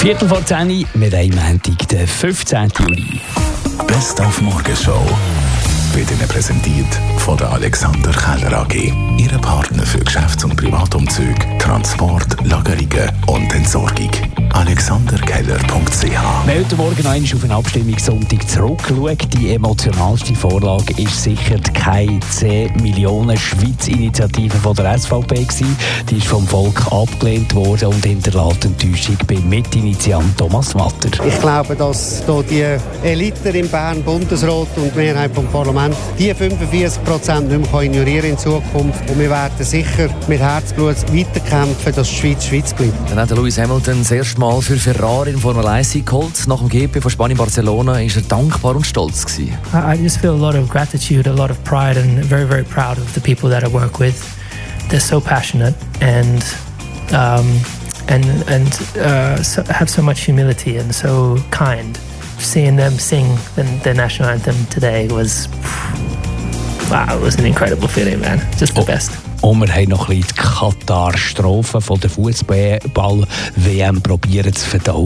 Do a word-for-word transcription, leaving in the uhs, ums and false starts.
Viertel vor zehn, wir haben Montag, den fünfzehnten Juli. Best auf Morgenshow wird Ihnen präsentiert von der Alexander Keller A G. Ihre Partner für Geschäfts- und Privatumzüge, Transport, Lagerungen und Entsorgung. alexander keller punkt c h. Wir haben heute Morgen noch einmal auf einen Abstimmungssonntag zurückgeschaut. Die emotionalste Vorlage war sicher die K I zehn Millionen Schweiz-Initiative von der S V P gewesen. Die ist vom Volk abgelehnt worden und hinterlässt Enttäuschung beim Mitinitiant Thomas Matter. Ich glaube, dass hier die Elite in Bern, Bundesrat und die Mehrheit vom Parlament die fünfundvierzig Prozent nicht mehr ignorieren in Zukunft. Und wir werden sicher mit Herzblut weiterkämpfen, dass die Schweiz Schweiz bleibt. Dann hat Lewis Hamilton das erste Mal für Ferrari in Formel eins geholt. Nach dem G P von Spanien-Barcelona war er dankbar und stolz gewesen. I just feel a lot of gratitude, a lot of pride, and very, very proud of the people that I work with. They're so passionate and um, and and uh, so, have so much humility and so kind. Seeing them sing the, the national anthem today was wow, it was an incredible feeling, man. Just the oh. best. Und wir haben noch ein bisschen die Katar-Strophe von der Fußball-W M probieren zu verdauen.